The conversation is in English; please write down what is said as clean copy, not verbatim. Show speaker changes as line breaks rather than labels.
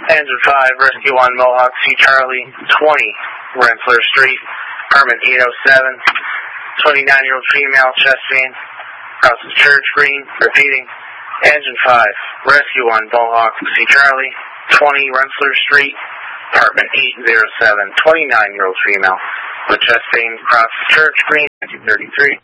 Engine 5, Rescue 1, Mohawk C. Charlie, 20, Rensselaer Street, apartment 807, 29-year-old female, chest pain, house is Church Green, repeating, Engine 5, Rescue 1, Mohawk C. Charlie, 20, Rensselaer Street, apartment 807, 29-year-old female, with chest pain, across Church Green, 1933.